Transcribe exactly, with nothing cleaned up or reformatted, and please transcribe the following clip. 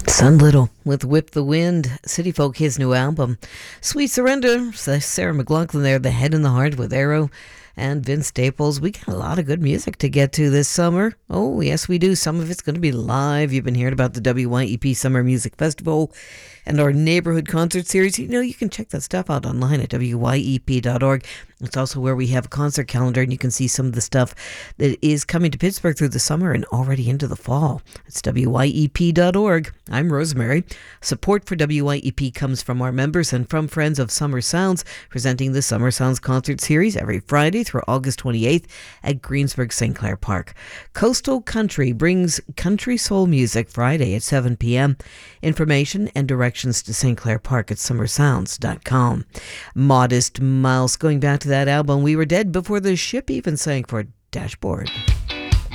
Sun Little with Whip the Wind, City Folk, his new album. Sweet Surrender, Sarah McLachlan there, The Head and the Heart with Arrow, and Vince Staples. We got a lot of good music to get to this summer. Oh, yes, we do. Some of it's going to be live. You've been hearing about the W Y E P Summer Music Festival and our neighborhood concert series. You know, you can check that stuff out online at W Y E P dot org. It's also where we have a concert calendar, and you can see some of the stuff that is coming to Pittsburgh through the summer and already into the fall. It's W Y E P dot org. I'm Rosemary. Support for W Y E P comes from our members and from friends of Summer Sounds, presenting the Summer Sounds concert series every Friday through August twenty-eighth at Greensburg Saint Clair Park. Coastal Country brings country soul music Friday at seven p.m. Information and directions to Saint Clair Park at summer sounds dot com. Modest Mouse, going back to that album, We Were Dead Before the Ship Even Sank, for Dashboard.